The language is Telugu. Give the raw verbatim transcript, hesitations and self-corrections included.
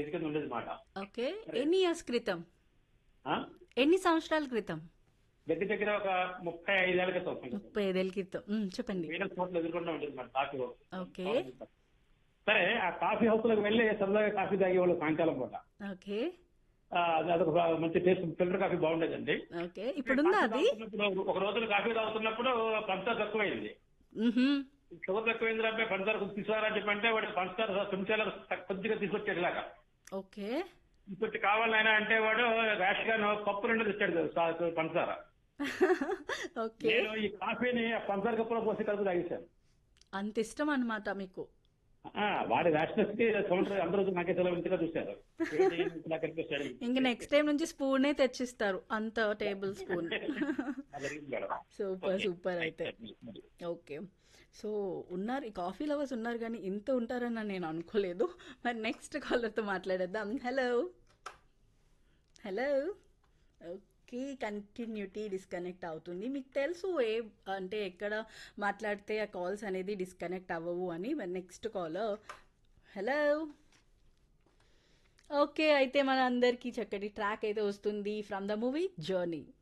గది కింద ఉండేది మాట. ఓకే. సరే. ఎన్ని ఇయర్స్ క్రితం? ఆ? ఎన్ని సంవత్సరాల క్రితం? దగ్గర దగ్గర ఒక ముప్పై ఐదేళ్ల క్రితం ముప్పై ఐదేళ్ళ క్రితం. ఉమ్, చెప్పండి. వీనస్ హోటల్ ఎదుర్కొంటూ ఉండేది మాట కాఫీ హౌస్. ఓకే. సరే, ఆ కాఫీ హౌస్ లోకి వెళ్ళి సరదాగా కాఫీ తాగేవాళ్ళు సాయంకాలం పూట. ఓకే. ఆ, అది అదొక మంచి taste, filter coffee బాగుండేదండి. Okay. ఇప్పుడుందా coffee అది? తాగుతున్నప్పుడు ఒక రోజున కాఫీ తాగుతున్నప్పుడు పంచదార తక్కువైంది. మ్హూ. షుగర్ తక్కువైంది రాబోయే పంచదార కొద్ది తీసుకురా అని చెప్పంటే వాడు పంచదార చెంచాల కొద్దిగా తీసుకొచ్చాడు ఇలాగా. ఓకే. తీసుకొచ్చి కావాలైనా అంటే వాడు ర్యాష్ గా కప్పు రెండు తెచ్చాడు సా- పంచదార. ఓకే. నేను ఈ కాఫీని ఆ పంచదార కప్పులో పోసి కలిపి తాగేశాను. అంత ఇష్టం అన్నమాట మీకు. ఆ, వాడి ర్యాష్నెస్ కి కౌంటర్ అందరూ నాకే సెలవుగా చూశారు. ఏంటి ఇలా కనిపిస్తాడు? ఇంక నెక్స్ట్ టైం నుంచి స్పూనే తెచ్చిస్తారు, అంత టేబుల్ స్పూన్. అలా జరిగింది మేడం. Super okay. సూపర్ అయితే. ఓకే. సో ఉన్నారు, ఈ కాఫీ లవర్స్ ఉన్నారు కానీ ఇంత ఉంటారని నేను అనుకోలేదు. మరి నెక్స్ట్ కాలర్తో మాట్లాడేద్దాం. Hello hello. Okay, continuity disconnect అవుతుంది. మీకు తెలుసు ఏ అంటే ఎక్కడ మాట్లాడితే ఆ కాల్స్ అనేది డిస్కనెక్ట్ అవ్వవు అని. మరి నెక్స్ట్ కాలర్. హలో. ఓకే, అయితే మన అందరికీ చక్కటి ట్రాక్ అయితే వస్తుంది ఫ్రమ్ ద మూవీ జర్నీ.